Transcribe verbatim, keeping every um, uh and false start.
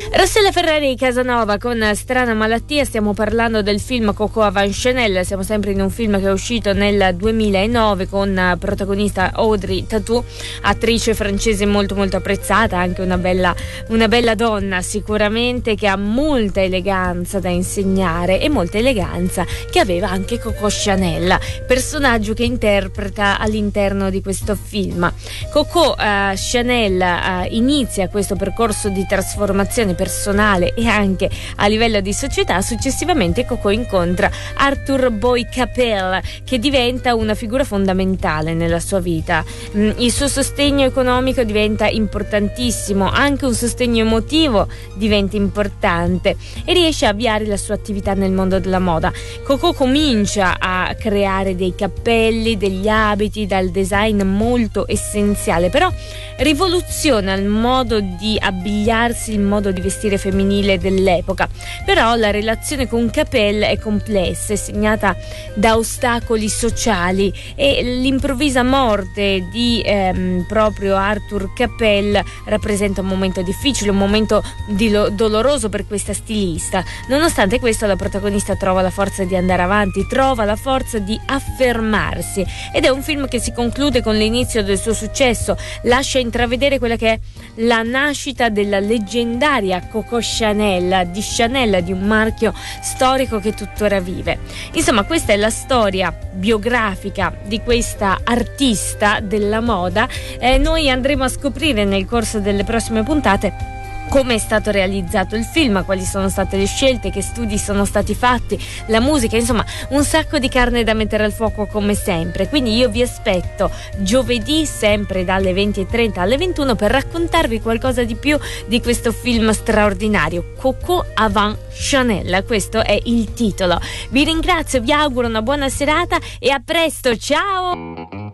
Rossella Ferrari Casanova con Strana malattia. Stiamo parlando del film Coco Avant Chanel. Siamo sempre in un film che è uscito nel duemilanove con protagonista Audrey Tautou, attrice francese molto molto apprezzata, anche una bella, una bella donna sicuramente, che ha molta eleganza da insegnare e molta eleganza che aveva anche Coco Chanel, personaggio che interpreta all'interno di questo film. Coco uh, Chanel uh, inizia questo percorso di trasformazione personale e anche a livello di società. Successivamente Coco incontra Arthur Boy Capel, che diventa una figura fondamentale nella sua vita. Il suo sostegno economico diventa importantissimo, anche un sostegno emotivo diventa importante, e riesce a avviare la sua attività nel mondo della moda. Coco comincia a creare dei cappelli, degli abiti dal design molto essenziale, però rivoluziona il modo di abbigliarsi, il modo di vestire femminile dell'epoca. Però la relazione con Capel è complessa, è segnata da ostacoli sociali, e l'improvvisa morte di ehm, proprio Arthur Capel rappresenta un momento difficile, un momento di lo- doloroso per questa stilista. Nonostante questo, la protagonista trova la forza di andare avanti, trova la forza di affermarsi, ed è un film che si conclude con l'inizio del suo successo, lascia intravedere quella che è la nascita della leggendaria Coco Chanel, di Chanel, di un marchio storico che tuttora vive. Insomma, questa è la storia biografica di questa artista della moda. Eh, noi andremo a scoprire nel corso delle prossime puntate come è stato realizzato il film, quali sono state le scelte, che studi sono stati fatti, la musica, insomma un sacco di carne da mettere al fuoco come sempre. Quindi io vi aspetto giovedì sempre dalle venti e trenta alle ventuno per raccontarvi qualcosa di più di questo film straordinario, Coco Avant Chanel, questo è il titolo. Vi ringrazio, vi auguro una buona serata e a presto, ciao!